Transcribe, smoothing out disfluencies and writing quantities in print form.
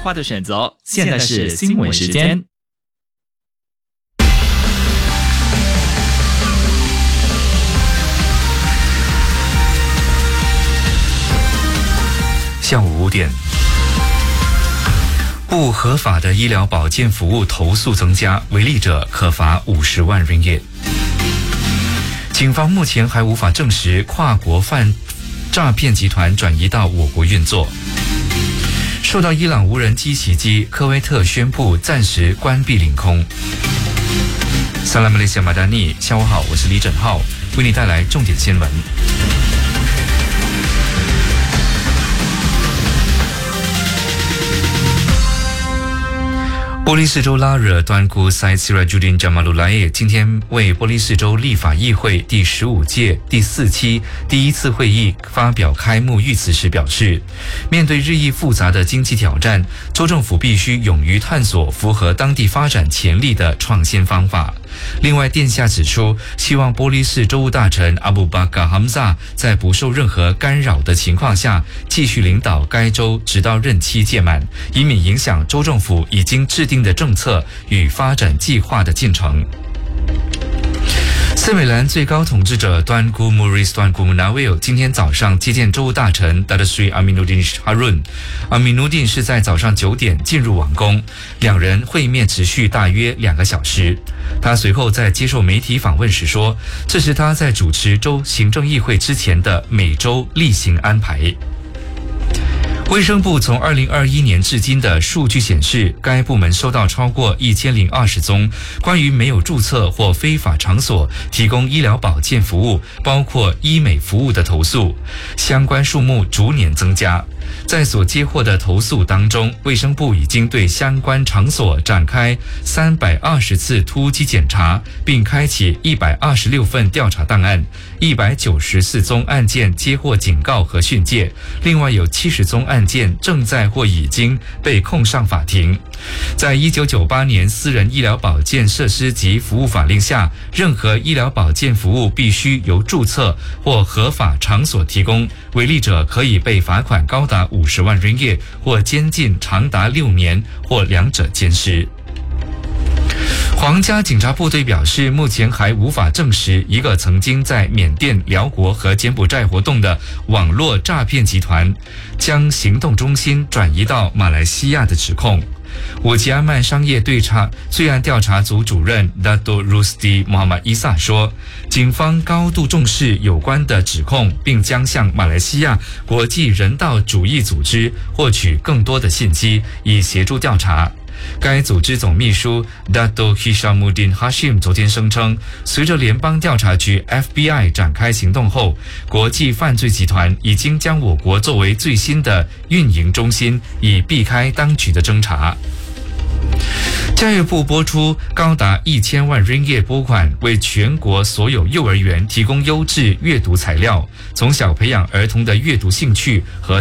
化的选择。现在是新闻时间。 下午5点，不合法的医疗保健服务投诉增加，违例者可罚50万ringgit。警方目前还无法证实跨国诈骗集团转移到我国运作。受到伊朗无人机袭击，科威特宣布暂时关闭领空。萨拉马雷西亚马达尼，下午好，我是李振浩，为你带来重点新闻。波利市州拉惹端姑塞西拉朱丁加马鲁莱耶今天为波利市州立法议会第15届第4期第一次会议发表开幕预词时表示，面对日益复杂的经济挑战，州政府必须勇于探索符合当地发展潜力的创新方法。另外，殿下指出，希望波利市州务大臣阿布巴卡哈姆萨在不受任何干扰的情况下，继续领导该州直到任期届满，以免影响州政府已经制定的政策与发展计划的进程。斯美兰最高统治者端姑穆瑞斯端姑穆纳维尔今天早上接见州务大臣达德瑞阿米努丁哈润。阿米努丁是在早上9点进入王宫，两人会面持续大约2个小时。他随后在接受媒体访问时说，这是他在主持州行政议会之前的每周例行安排。卫生部从2021年至今的数据显示，该部门收到超过1020宗关于没有注册或非法场所提供医疗保健服务，包括医美服务的投诉，相关数目逐年增加。在所接获的投诉当中，卫生部已经对相关场所展开320次突击检查，并开启126份调查档案，194宗案件接获警告和训诫，另外有70宗案件正在或已经被控上法庭。在1998年私人医疗保健设施及服务法令下，任何医疗保健服务必须由注册或合法场所提供，违例者可以被罚款高达50万ringgit或监禁长达6年或两者兼施。皇家警察部队表示，目前还无法证实一个曾经在缅甸、辽国和柬埔寨活动的网络诈骗集团将行动中心转移到马来西亚的指控。五吉阿曼商业罪案调查组主任 Dato Rusdi Muhammad Isa 说，警方高度重视有关的指控，并将向马来西亚国际人道主义组织获取更多的信息，以协助调查。该组织总秘书 Dato Hishamuddin Hashim 昨天声称，随着联邦调查局 FBI 展开行动后，国际犯罪集团已经将我国作为最新的运营中心，以避开当局的侦查。教育部拨出高达1000万ringgit拨款，为全国所有幼儿园提供优质阅读材料，从小培养儿童的阅读兴趣和